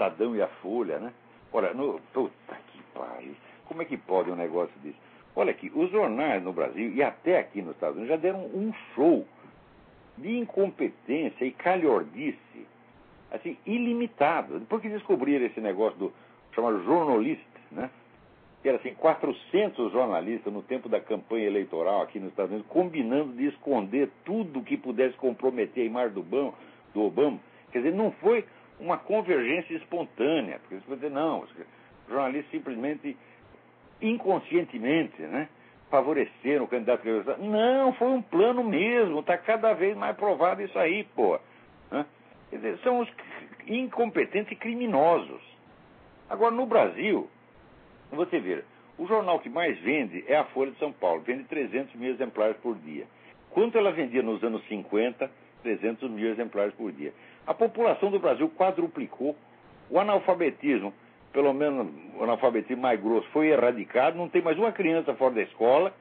Estadão e a Folha, né? Olha, puta que pariu, como é que pode um negócio desse? Olha aqui, os jornais no Brasil e até aqui nos Estados Unidos já deram um show de incompetência e calhordice, assim, ilimitado. Depois que descobriram esse negócio do chamado jornalista, né? Que era assim, 400 jornalistas no tempo da campanha eleitoral aqui nos Estados Unidos, combinando de esconder tudo que pudesse comprometer a imagem do Obama. Quer dizer, não foi uma convergência espontânea, porque você vai dizer, não, os jornalistas simplesmente, inconscientemente, né, favoreceram o candidato que... Não, foi um plano mesmo, está cada vez mais provado isso aí, pô. Né? Quer dizer, são os incompetentes e criminosos. Agora, no Brasil, você vê, o jornal que mais vende é a Folha de São Paulo, vende 300 mil exemplares por dia. Quanto ela vendia nos anos 50? 300 mil exemplares por dia. A população do Brasil quadruplicou, o analfabetismo, pelo menos o analfabetismo mais grosso, foi erradicado, não tem mais uma criança fora da escola,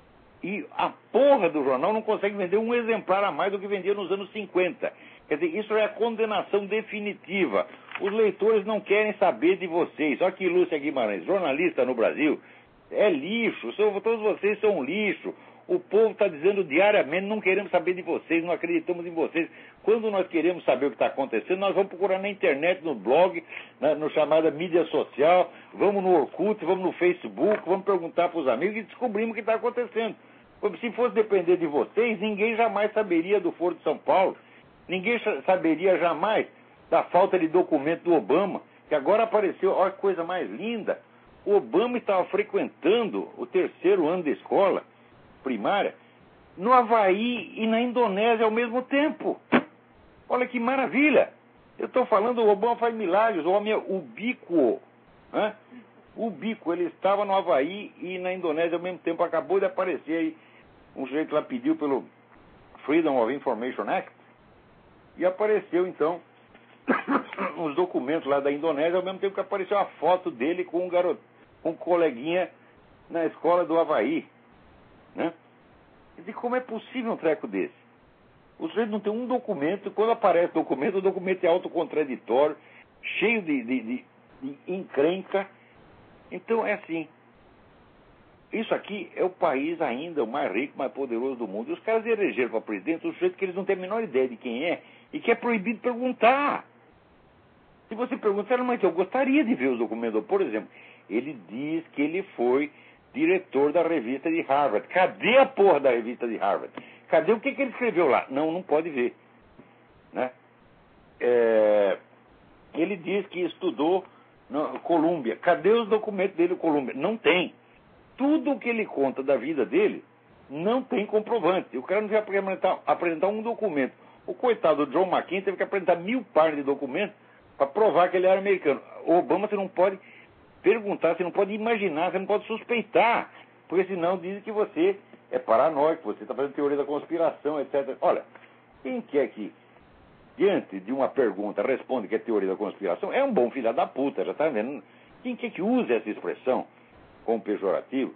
e a porra do jornal não consegue vender um exemplar a mais do que vendia nos anos 50. Quer dizer, isso é a condenação definitiva. Os leitores não querem saber de vocês. Olha que Lúcia Guimarães, jornalista no Brasil, é lixo, todos vocês são lixo. O povo está dizendo diariamente, não queremos saber de vocês, não acreditamos em vocês. Quando nós queremos saber o que está acontecendo, nós vamos procurar na internet, no blog, no chamada mídia social, vamos no Orkut, vamos no Facebook, vamos perguntar para os amigos e descobrimos o que está acontecendo. Se fosse depender de vocês, ninguém jamais saberia do Foro de São Paulo, ninguém saberia jamais da falta de documento do Obama, que agora apareceu, olha que coisa mais linda, o Obama estava frequentando o 3º ano da escola primária, no Havaí e na Indonésia ao mesmo tempo. Olha que maravilha! Eu estou falando, o Obama faz milagres, o homem é ubíquo. Né? Ubíquo, ele estava no Havaí e na Indonésia ao mesmo tempo. Acabou de aparecer aí, um sujeito lá pediu pelo Freedom of Information Act, e apareceu então os documentos lá da Indonésia, ao mesmo tempo que apareceu a foto dele com um garoto, com um coleguinha na escola do Havaí. Né? E como é possível um treco desse? O sujeito não tem um documento, quando aparece o documento é autocontraditório, cheio de encrenca. Então é assim, isso aqui é o país ainda o mais rico, mais poderoso do mundo. E os caras elegeram para presidente um sujeito que eles não têm a menor ideia de quem é e que é proibido perguntar. Se você perguntar, mas eu gostaria de ver os documentos. Por exemplo, ele diz que ele foi diretor da revista de Harvard. Cadê a porra da revista de Harvard? Cadê o que ele escreveu lá? Não pode ver. Né? Ele diz que estudou na Colômbia. Cadê os documentos dele, Colômbia? Não tem. Tudo o que ele conta da vida dele não tem comprovante. O cara não vai apresentar um documento. O coitado do John McCain teve que apresentar 1000 páginas de documentos para provar que ele era americano. O Obama você não pode perguntar, você não pode imaginar, você não pode suspeitar, porque senão dizem que você é paranoico, você está fazendo teoria da conspiração, etc. Olha, quem quer que, diante de uma pergunta, responde que é teoria da conspiração, é um bom filho da puta, já está vendo? Quem quer que use essa expressão como pejorativo,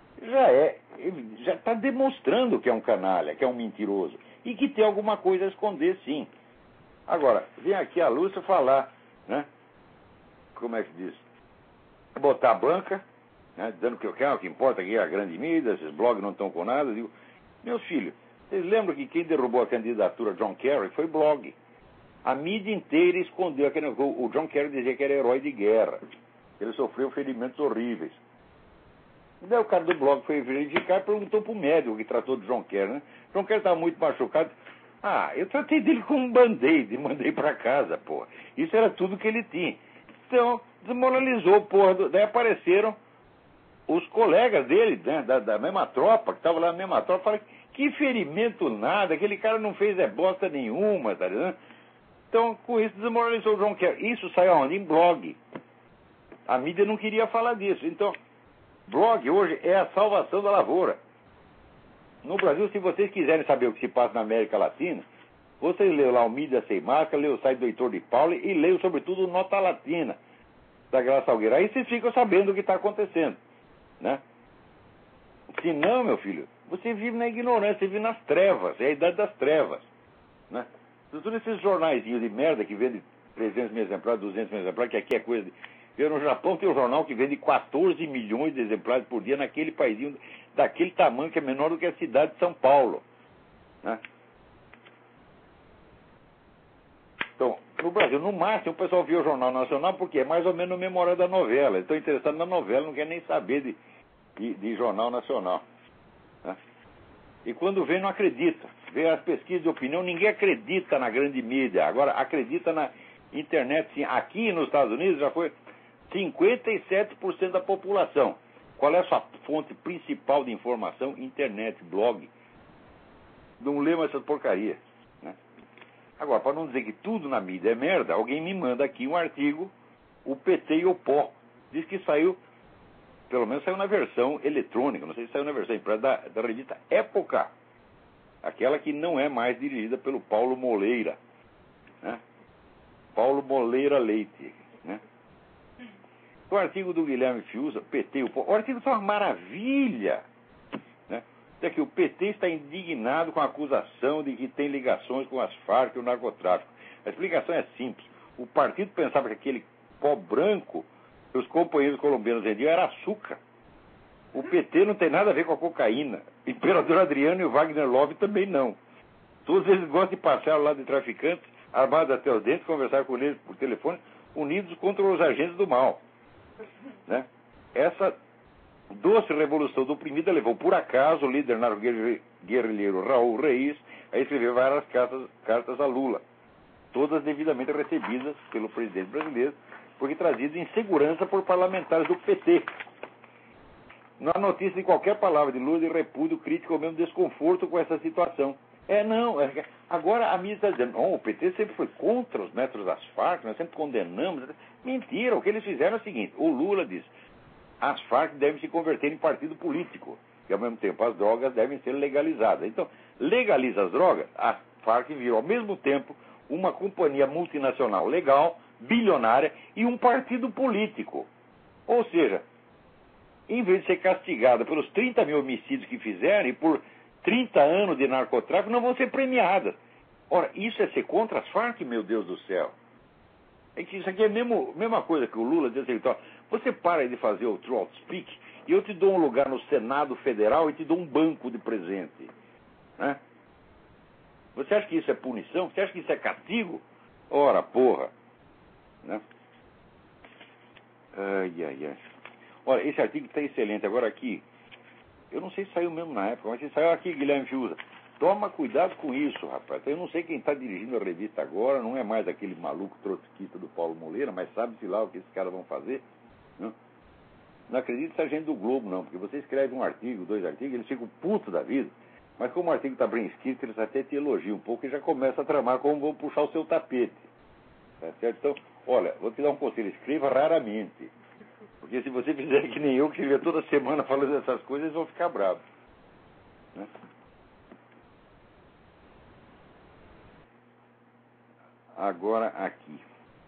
já está demonstrando que é um canalha, que é um mentiroso, e que tem alguma coisa a esconder, sim. Agora, vem aqui a Lúcia falar, né? Como é que diz? Botar a banca, né, dizendo que o que importa aqui é a grande mídia, esses blogs não estão com nada. Eu digo, meus filhos, vocês lembram que quem derrubou a candidatura John Kerry foi blog. A mídia inteira escondeu. O John Kerry dizia que era herói de guerra. Ele sofreu ferimentos horríveis. E daí o cara do blog foi verificar e perguntou para o médico que tratou de John Kerry. Né? John Kerry estava muito machucado. Eu tratei dele com um band-aid e mandei para casa, porra. Isso era tudo que ele tinha. Então, desmoralizou, porra. Daí apareceram os colegas dele, né, da mesma tropa, que estavam lá na mesma tropa, falaram que ferimento nada, aquele cara não fez bosta nenhuma, tá ligado? Então, com isso, desmoralizou o John Kerry. Isso saiu aonde? Em blog. A mídia não queria falar disso. Então, blog hoje é a salvação da lavoura. No Brasil, se vocês quiserem saber o que se passa na América Latina, vocês leiam lá o Mídia Sem Máscara, leiam o site do Heitor de Paula e leiam, sobretudo, Nota Latina, da Graça Salgueiro. Aí vocês ficam sabendo o que está acontecendo. Né? Se não, meu filho, você vive na ignorância, você vive nas trevas, é a idade das trevas. Né? Todos esses jornaizinhos de merda que vendem 300 mil exemplares, 200 mil exemplares, que aqui é coisa de... No Japão tem um jornal que vende 14 milhões de exemplares por dia naquele paísinho daquele tamanho que é menor do que a cidade de São Paulo, né? Então, no Brasil, no máximo, o pessoal vê o Jornal Nacional porque é mais ou menos no mesmo horário da novela. Eles estão interessados na novela, não quer nem saber de Jornal Nacional, né? E quando vê, não acredita. Vê as pesquisas de opinião, ninguém acredita na grande mídia. Agora, acredita na internet, sim. Aqui nos Estados Unidos já foi 57% da população. Qual é a sua fonte principal de informação? Internet, blog. Não lê mais essas porcarias, né? Agora, para não dizer que tudo na mídia é merda, alguém me manda aqui um artigo, o PT e o pó. Diz que saiu, pelo menos saiu na versão eletrônica, não sei se saiu na versão impressa da revista Época. Aquela que não é mais dirigida pelo Paulo Moleira, né? Paulo Moleira Leite, né? O artigo do Guilherme Fiuza, PT, o artigo é uma maravilha, né? É que o PT está indignado com a acusação de que tem ligações com as Farc e o narcotráfico. A explicação é simples. O partido pensava que aquele pó branco que os companheiros colombianos vendiam era açúcar. O PT não tem nada a ver com a cocaína. O Imperador Adriano e o Wagner Love também não. Todos eles gostam de passear ao lado de traficantes, armados até os dentes, conversar com eles por telefone, unidos contra os agentes do mal, né? Essa doce revolução do oprimida levou, por acaso, o líder narco-guerrilheiro Raul Reis a escrever várias cartas a Lula, todas devidamente recebidas pelo presidente brasileiro, porque trazidas em segurança por parlamentares do PT. Não há notícia de qualquer palavra de Lula de repúdio, crítica ou mesmo desconforto com essa situação. Agora a mídia está dizendo, não, o PT sempre foi contra os métodos das Farc, nós sempre condenamos. Mentira, o que eles fizeram é o seguinte: o Lula diz, as Farc devem se converter em partido político, e ao mesmo tempo as drogas devem ser legalizadas. Então, legaliza as drogas, a Farc virou ao mesmo tempo uma companhia multinacional legal, bilionária, e um partido político. Ou seja, em vez de ser castigada pelos 30 mil homicídios que fizeram e por 30 anos de narcotráfico, não vão ser premiadas. Ora, isso é ser contra as Farc, meu Deus do céu. Isso aqui é a mesma coisa que o Lula diz assim, então, você para de fazer o Trout Speak e eu te dou um lugar no Senado Federal e te dou um banco de presente, né? Você acha que isso é punição? Você acha que isso é castigo? Ora, porra, né? Ai. Olha, esse artigo está excelente. Agora aqui, eu não sei se saiu mesmo na época, mas se saiu aqui, Guilherme Fiuza. Toma cuidado com isso, rapaz. Eu não sei quem está dirigindo a revista agora, não é mais aquele maluco trotskista do Paulo Moleira, mas sabe-se lá o que esses caras vão fazer, né? Não acredito se a gente do Globo, não, porque você escreve um artigo, 2 artigos, eles ficam putos da vida, mas como o artigo está bem escrito, eles até te elogiam um pouco e já começam a tramar como vão puxar o seu tapete. Tá certo? Então, olha, vou te dar um conselho, escreva raramente. Porque se você fizer que nem eu, que escrever toda semana falando essas coisas, eles vão ficar bravos, né? Agora aqui.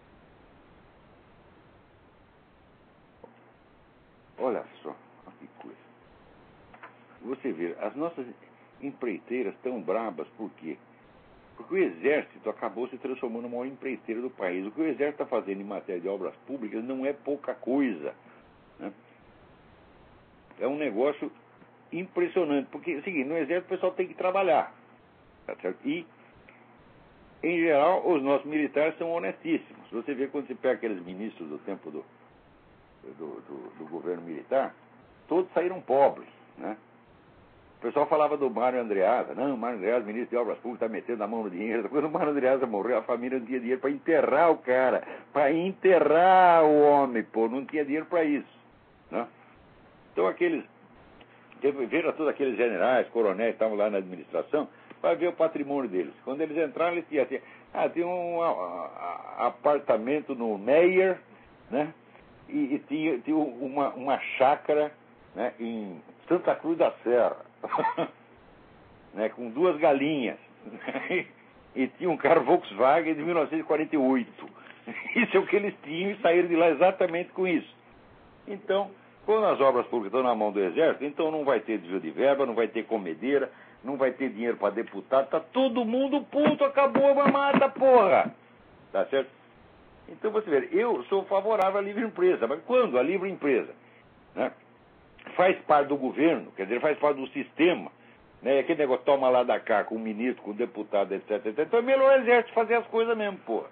Olha só, que coisa. Você vê, as nossas empreiteiras estão brabas, por quê? Porque o Exército acabou se transformando na maior empreiteira do país. O que o Exército está fazendo em matéria de obras públicas não é pouca coisa, né? É um negócio impressionante. Porque é o seguinte, no Exército o pessoal tem que trabalhar, tá certo? E, em geral, os nossos militares são honestíssimos. Você vê quando você pega aqueles ministros do tempo do governo militar, todos saíram pobres, né? O pessoal falava do Mário Andreasa. Não, o Mário Andreasa, ministro de Obras Públicas, está metendo a mão no dinheiro. Quando o Mário Andreasa morreu, a família não tinha dinheiro para enterrar o cara. Para enterrar o homem, pô. Não tinha dinheiro para isso, né? Então viram todos aqueles generais, coronéis que estavam lá na administração, para ver o patrimônio deles. Quando eles entraram, eles tinham assim, tinha um apartamento no Meyer, né? E tinha uma chácara, né, em Santa Cruz da Serra, né, com 2 galinhas, e tinha um carro Volkswagen de 1948. Isso é o que eles tinham e saíram de lá exatamente com isso. Então, quando as obras públicas estão na mão do Exército, então não vai ter desvio de verba, não vai ter comedeira, não vai ter dinheiro para deputado, tá todo mundo puto, acabou a mamata, porra! Tá certo? Então você vê, eu sou favorável à livre empresa, mas quando a livre empresa, né, faz parte do governo, quer dizer, faz parte do sistema, né, aquele negócio toma lá da cá com o ministro, com o deputado, etc, etc. Então é melhor o exército fazer as coisas mesmo, porra.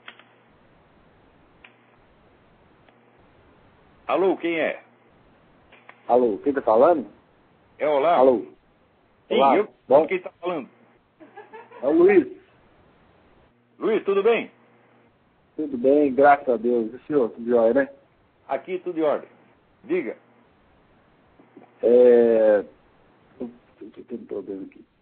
Alô, quem é? Alô, quem tá falando? É Olá? Alô. Sim, Olá. eu. Bom, Quem está falando? é o Luiz. Luiz, tudo bem? Tudo bem, graças a Deus. E o senhor, tudo jóia, né? Aqui tudo em ordem. Diga. Tô tendo problema aqui.